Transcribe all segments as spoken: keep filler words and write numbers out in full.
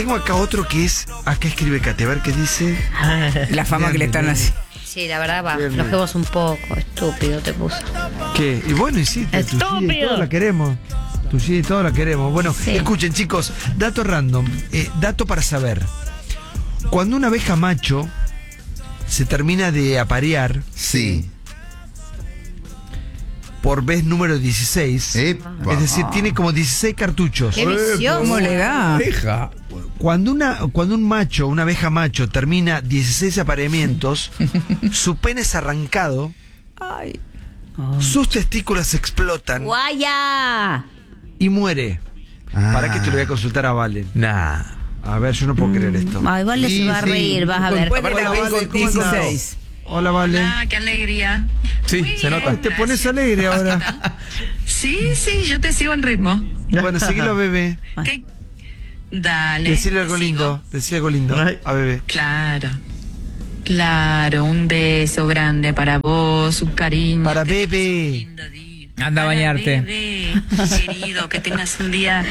Tengo acá otro que es, acá escribe Cate, a ver qué dice. La fama Bien, que le están bien. haciendo. Sí, la verdad, va, Bien, flojemos un poco. Estúpido te puso. ¿Qué? Y bueno, y sí, tu Gigi, Estúpido. todos la queremos. Tu Gigi, todos la queremos. Bueno, Sí. escuchen, chicos, dato random, eh, dato para saber. Cuando una abeja macho se termina de aparear Sí. por vez número dieciséis, Epa. es decir, tiene como dieciséis cartuchos. ¡Qué vicioso! ¿Cómo le da? Deja. Cuando, una, cuando un macho, una abeja macho, termina dieciséis apareamientos, su pene es arrancado, Ay. sus testículos explotan ¡Guaya! y muere. Ah. ¿Para qué te lo voy a consultar a Valen? Nah. A ver, yo no puedo creer esto. Ay, Vale Sí, se va a sí. reír, vas a ver. Después de la Hola, vez Vale, ¿cómo andás? dieciséis. Hola, Vale. Ah, qué alegría. Sí, Muy se bien, nota. Te pones alegre ahora. Sí, sí, yo te sigo en ritmo. Bueno, seguilo, bebé. ¿Qué? Dale. Decirle algo sigo. lindo. Decirle algo lindo a bebé. Claro. Claro, un beso grande para vos, un cariño. Para Que tengas bebé. un lindo día. Anda a Para bañarte. bebé, querido, que tengas un día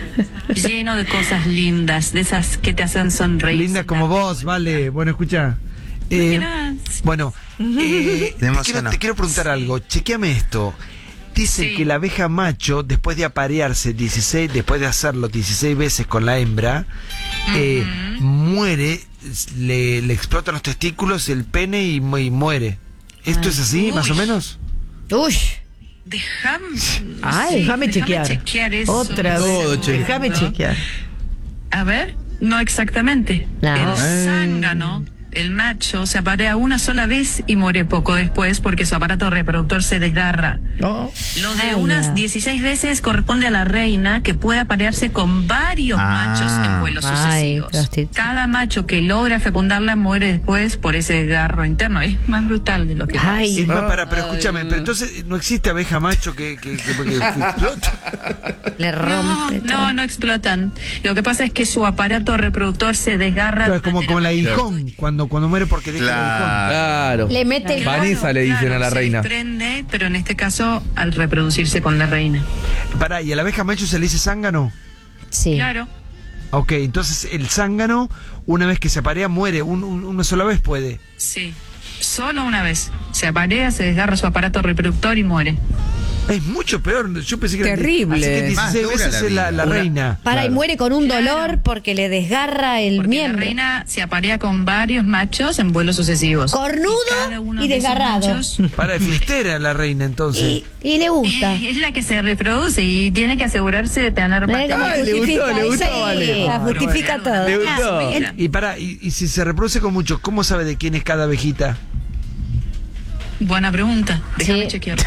lleno de cosas lindas, de esas que te hacen sonreír. Linda como vos, Vale. Bueno, escucha. Eh, Gracias. bueno, eh, Te te, emocionó. quiero, te quiero preguntar algo. Chequeame esto. Dicen Sí. que la abeja macho, después de aparearse dieciséis, después de hacerlo dieciséis veces con la hembra, eh, muere, le, le explotan los testículos, el pene y, mu- y muere. ¿Esto Ay. es así, más o Uy. menos? ¡Uy! Déjame. Ay, sí, déjame chequear. chequear eso. Otra Todo vez. chequear. Déjame chequear. A ver, no exactamente. No. El zángano, el macho, se aparea una sola vez y muere poco después porque su aparato reproductor se desgarra. No. Lo de Ay, unas ya. dieciséis veces corresponde a la reina, que puede aparearse con varios Ah. machos en vuelos Ay, sucesivos. prostitu- Cada macho que logra fecundarla muere después por ese desgarro interno. Es más brutal de lo que Ay. Es más, para, pero escúchame, pero entonces no existe abeja macho que, que, que- que- que explota. Le No, rompe todo. no, no explotan. Lo que pasa es que su aparato reproductor se desgarra. Claro, es como, durante como el la- aguijón, cuando, cuando muere porque deja Claro. Le mete el... Vanessa le dicen Claro, a la se reina. desprende, pero en este caso al reproducirse con la reina. el aguijón. Pará, ¿y a la abeja macho se le dice zángano? Sí. Claro. Ok, entonces el zángano, una vez que se aparea, muere. Un- un- una sola vez puede. Sí, solo una vez. Se aparea, se desgarra su aparato reproductor y muere. Es mucho peor. Yo pensé que era- Terrible. Así que Más dieciséis dura veces la es la, vida. la Una- reina. Para, y Claro. muere con un Claro. dolor porque le desgarra el Porque miembro. la reina se aparea con varios machos en vuelos sucesivos. Cornudo cada uno y de esos desgarrado. machos, Para de fiestera la reina, entonces. Y, y le gusta. eh, es la que se reproduce y tiene que asegurarse de tener Mira cómo Ay, le justifica, gustó, le gustó, sí, vale. la justifica todo. Le gustó. Mira. Y para, y, y si se reproduce con muchos, ¿cómo sabe de quién es cada abejita? Buena pregunta. Déjame Sí. chequear.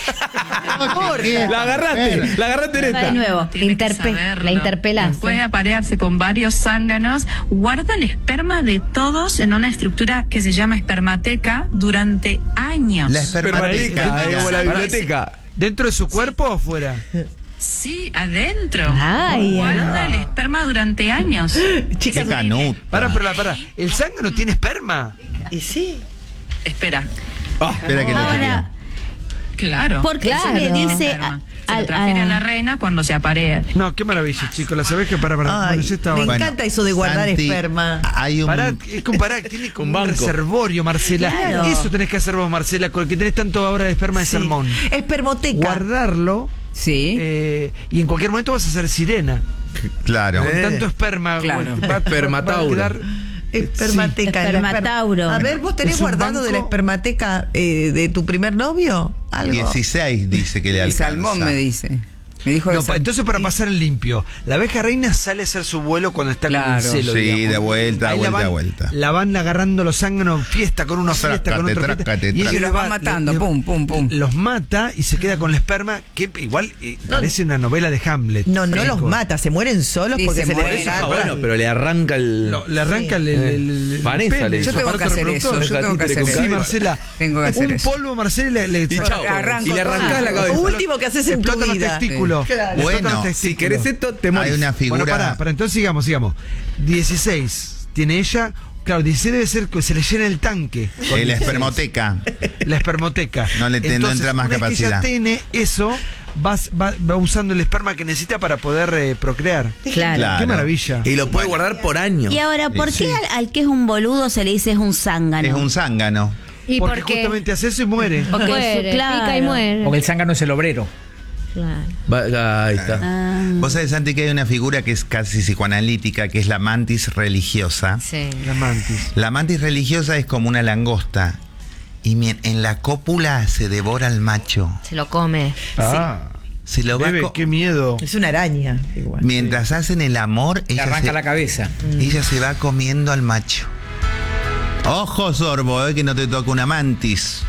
La agarraste, la agarraste en Va de esta. nuevo, la, Tiene que interpe saberlo. la interpelaste. Puede aparearse con varios zánganos. Guarda el esperma de todos en una estructura que se llama espermateca durante años. La Permaneca, espermateca. eh, como la biblioteca. ¿Dentro de su cuerpo o afuera? Sí, adentro. Ay, Guarda el esperma durante años. Qué canuta. Para, pero, para. ¿El zángano tiene esperma? Y sí. Espera. Ah, Espera que le Ahora, chequeo. Claro. Porque Eso se le tiene dice esperma. a- Se al- lo transfiere a- a la reina cuando se aparea. No, qué maravilla, chicos. Las abejas, para, para. Ay, bueno, yo estaba- me Bueno, encanta eso de guardar Santi, esperma. Hay un. Pará, es como, pará, tiene como Un un, banco. reservorio, Marcela. Claro. Eso tenés que hacer vos, Marcela, con el que tenés tanto ahora de esperma de Sí. salmón. Espermoteca. Guardarlo Sí. eh, y en cualquier momento vas a ser sirena. Claro. Con tanto esperma. claro. bueno, va- va- Espermatauro. va a quedar- Espermateca. Sí. el esperma- Espermatauro. A ver, ¿vos tenés Es un guardado de la banco- espermateca eh, de tu primer novio? Algo. dieciséis dice que le Y alcanza. salmón me dice. Me dijo No, que pa- sal- entonces para pasar en limpio, la abeja reina sale a hacer su vuelo cuando está Claro. con el celo. Sí, digamos. de vuelta, Ahí la vuelta, van- vuelta. La van agarrando los zánganos, fiesta con uno, fiesta con Trácate, otro. fiesta, trácate, y ella trácate. los Los va matando, pum, pum, pum. Los mata y se queda con el esperma, que igual eh, parece una novela de Hamlet. No, no los chicos. mata, se mueren solos Sí, porque se se, les mueren. desgarra. Ah, bueno, pero le arranca el. Lo- le arranca el, el, el- el Vanessa pene, le su dice. Yo tengo que aparato hacer eso, reproductor. yo tengo que hacer Sí, eso. Marcela. Tengo que hacer un eso. polvo, Marcela, y le, le- Y chao. Arranco Y le arrancás la todo. cabeza. Lo último que haces en tu explotan los vida. testículos. Sí. Claro. Le explotan Bueno, los testículos. Si querés esto, te morís. Hay una figura. Bueno, para, para, entonces sigamos, sigamos. dieciséis tiene ella. Claro, dieciséis debe ser que se le llena el tanque. con Eh, la dieciséis. espermoteca. La espermoteca. No le te- no entra más una vez que capacidad. ella tiene eso, vas, va, va usando el esperma que necesita para poder eh, procrear. Claro. Claro. Qué maravilla. Y lo puede guardar por años. Y ahora, ¿por qué al, al que es un boludo se le dice es un zángano? Es un zángano. ¿Y Porque por qué? justamente hace eso y muere. Porque Muere, su- claro. pica y muere. Porque el zángano es el obrero. Claro. Va- ahí está. Ah, Vos sabés, Santi, que hay una figura que es casi psicoanalítica, que es la mantis religiosa. Sí. La mantis. La mantis religiosa es como una langosta. Y mien- en la cópula se devora al macho. Se lo come. Ah. Se lo va Bebe, co- qué miedo. Es una araña, igual. Mientras hacen el amor, Le ella arranca se, la cabeza. ella se va comiendo al macho. Ojo, sorbo, eh, que no te toca una mantis.